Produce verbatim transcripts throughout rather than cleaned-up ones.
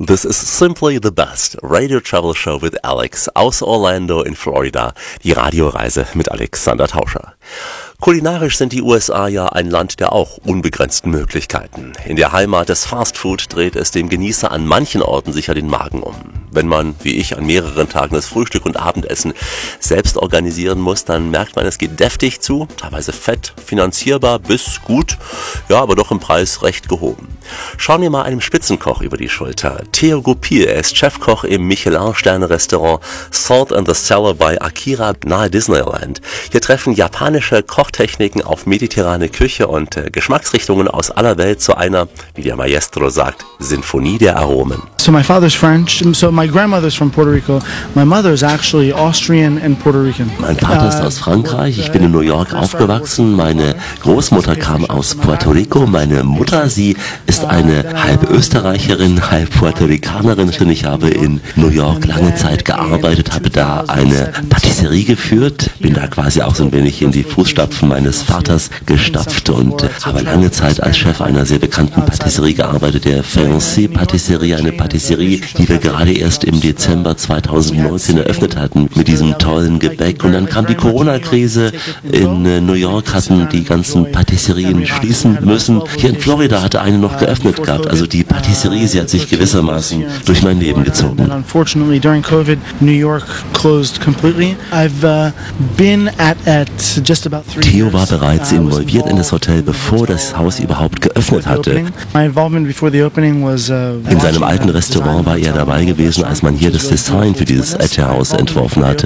This is Simply the Best Radio Travel Show with Alex aus Orlando in Florida. Die Radioreise mit Alexander Tauscher. Kulinarisch sind die U S A ja ein Land der auch unbegrenzten Möglichkeiten. In der Heimat des Fastfood dreht es dem Genießer an manchen Orten sicher den Magen um. Wenn man, wie ich, an mehreren Tagen das Frühstück und Abendessen selbst organisieren muss, dann merkt man, es geht deftig zu, teilweise fett, finanzierbar bis gut, ja, aber doch im Preis recht gehoben. Schauen wir mal einem Spitzenkoch über die Schulter. Theo Goupil, er ist Chefkoch im Michelin-Sterne-Restaurant Salt and the Cellar bei Akira nahe Disneyland. Hier treffen japanische Kochtechniken auf mediterrane Küche und äh, Geschmacksrichtungen aus aller Welt zu einer, wie der Maestro sagt, Sinfonie der Aromen. So my father's French, so my grandmother's from Puerto Rico. My mother's actually Austrian and Puerto Rican. Mein Vater ist aus Frankreich, ich bin in New York aufgewachsen. Meine Großmutter kam aus Puerto Rico. Meine Mutter, sie ist eine halb Österreicherin, halb Puerto Ricanerin. Ich habe in New York lange Zeit gearbeitet, habe da eine Patisserie geführt, bin da quasi auch so ein wenig in die Fußstapfen meines Vaters gestapft und habe lange Zeit als Chef einer sehr bekannten Patisserie gearbeitet, der Fiancé Patisserie, eine Patisserie, die wir gerade erst im Dezember zweitausendneunzehn eröffnet hatten mit diesem tollen Gebäck. Und dann kam die Corona-Krise. In New York hatten die ganzen Patisserien schließen müssen. Hier in Florida hatte eine noch geöffnet gehabt. Also die Patisserie, sie hat sich gewissermaßen durch mein Leben gezogen. Unfortunately, during COVID, New York closed completely. I've uh, been at at just about three Theo war bereits involviert in das Hotel, bevor das Haus überhaupt geöffnet hatte. My involvement before the opening was uh, in seinem alten Restaurant war er dabei gewesen, als man hier das Design für dieses Etche-Haus entworfen hatte.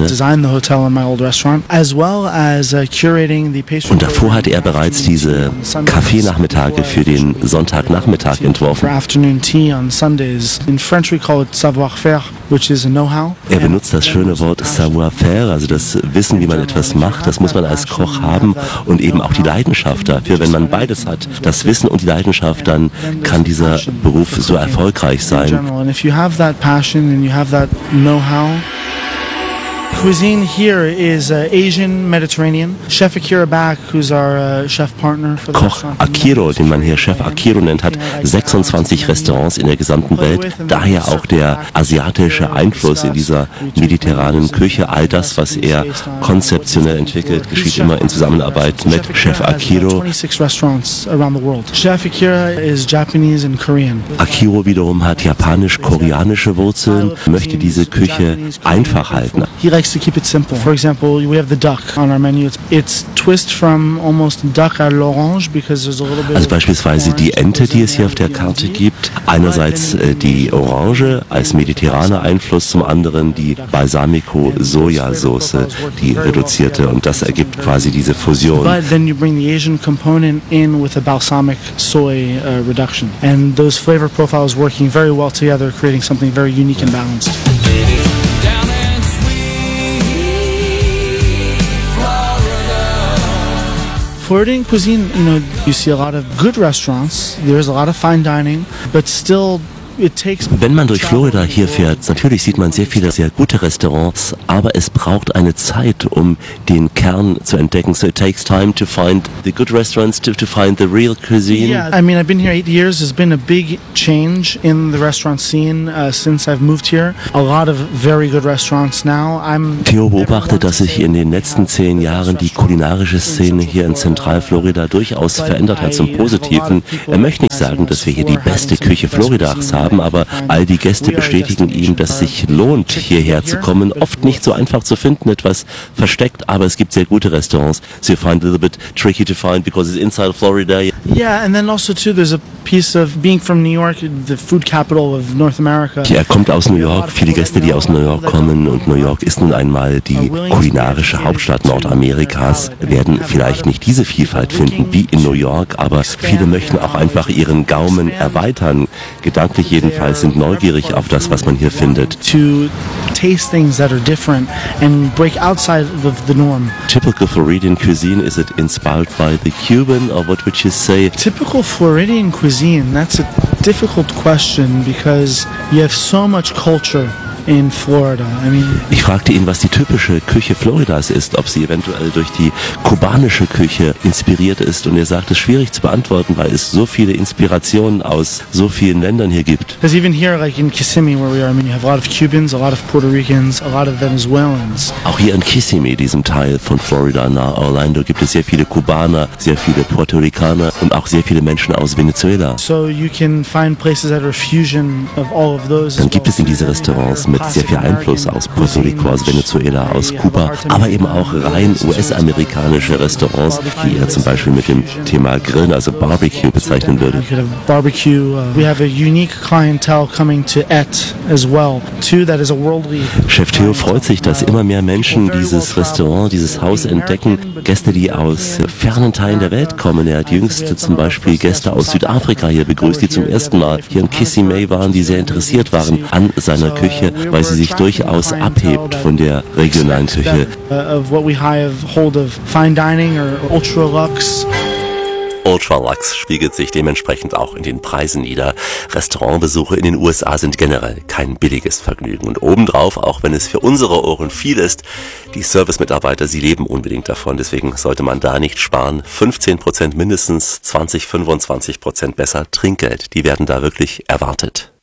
Und davor hatte er bereits diese Kaffeenachmittage für den Sonntagnachmittag entworfen. Er benutzt das schöne Wort savoir-faire, also das Wissen, wie man etwas macht, das muss man als Koch haben und eben auch die Leidenschaft dafür. Wenn man beides hat, das Wissen und die Leidenschaft, dann kann dieser Beruf so erfolgreich sein. Passion and you have that know-how. Cuisine here is uh, Asian, Mediterranean. Chef Akira Back, who's our uh, chef partner for the Koch Akiro, den man hier Chef Akiro nennt, hat sechsundzwanzig Restaurants in der gesamten Welt. Daher auch der asiatische Einfluss in dieser mediterranen Küche. All das, was er konzeptionell entwickelt, geschieht immer in Zusammenarbeit mit Chef Akiro. Chef Akira is Japanese and Korean. Akiro wiederum hat japanisch-koreanische Wurzeln, möchte diese Küche einfach halten. He likes to keep it simple. For example, we have the duck on our menu. It's, it's twist from almost duck à l'orange because there's a little bit. Also beispielsweise die Ente, die es hier auf der Karte gibt. Einerseits äh, die Orange als mediterraner Einfluss, zum anderen die Balsamico-Sojasauce, die reduzierte, und das ergibt quasi diese Fusion. But then you bring the Asian component in with a balsamic soy uh, reduction, and those flavor profiles working very well together, creating something very unique and balanced. Floridian cuisine, you know, you see a lot of good restaurants, there's a lot of fine dining, but still it takes... Wenn man durch Florida hier fährt, natürlich sieht man sehr viele sehr gute Restaurants, aber es braucht eine Zeit, um den Kern zu entdecken. So it takes time to find the good restaurants, to, to find the real cuisine. Yeah, I mean, I've been here eight years. There's been a big change in the restaurant scene uh, since I've moved here. A lot of very good restaurants now. I'm Theo beobachtet, dass sich in den letzten zehn Jahren die kulinarische Szene hier in Zentralflorida durchaus verändert hat zum Positiven. Er möchte nicht sagen, dass wir hier die beste Küche Floridas haben, aber all die Gäste bestätigen ihm, dass es sich lohnt, hierher zu kommen. Oft nicht so einfach zu finden, etwas versteckt, aber es gibt sehr gute Restaurants. So you find it a little bit tricky to find because it's inside Florida. Yeah, and then also too, there's a piece of being from New York, the food capital of North America. Er kommt aus New York, viele Gäste, die aus New York kommen, und New York ist nun einmal die kulinarische Hauptstadt Nordamerikas, werden vielleicht nicht diese Vielfalt finden wie in New York, aber viele möchten auch einfach ihren Gaumen erweitern, gedanklich jedenfalls, sind neugierig auf das, was man hier findet. To taste things that are different and break outside of the norm. Typical Floridian cuisine, is it inspired by the Cuban, or what would you say? Typical Floridian cuisine, that's a difficult question because you have so much culture in Florida. I mean, ich fragte ihn, was die typische Küche Floridas ist, ob sie eventuell durch die kubanische Küche inspiriert ist, und er sagt, es ist schwierig zu beantworten, weil es so viele Inspirationen aus so vielen Ländern hier gibt. Because even here, like in Kissimmee, where we are, I mean, you have a lot of Cubans, a lot of Puerto Ricans, a lot of Venezuelans. Auch hier in Kissimmee, diesem Teil von Florida nahe Orlando, gibt es sehr viele Kubaner, sehr viele Puerto Ricaner und auch sehr viele Menschen aus Venezuela. So you can find places that are a fusion of all of those. Dann gibt es in diese Restaurants mit sehr viel Einfluss aus Puerto Rico, aus Venezuela, aus Kuba, aber eben auch rein U S-amerikanische Restaurants, die er zum Beispiel mit dem Thema Grillen, also Barbecue, bezeichnen würde. You could have barbecue. Uh, we have a unique clientele coming to Et as well, too. That is a worldly. Chef Theo freut sich, dass immer mehr Menschen dieses Restaurant, dieses Haus entdecken. Gäste, die aus fernen Teilen der Welt kommen. Er hat jüngst zum Beispiel Gäste aus Südafrika hier begrüßt, die zum ersten Mal hier in Kissimmee waren, die sehr interessiert waren an seiner Küche, weil sie sich durchaus abhebt von der regionalen Küche. Of what we have hold of fine dining or ultra luxe. Ultralux spiegelt sich dementsprechend auch in den Preisen nieder. Restaurantbesuche in den U S A sind generell kein billiges Vergnügen. Und obendrauf, auch wenn es für unsere Ohren viel ist, die Servicemitarbeiter, sie leben unbedingt davon. Deswegen sollte man da nicht sparen. fünfzehn Prozent mindestens, zwanzig, fünfundzwanzig Prozent besser Trinkgeld. Die werden da wirklich erwartet.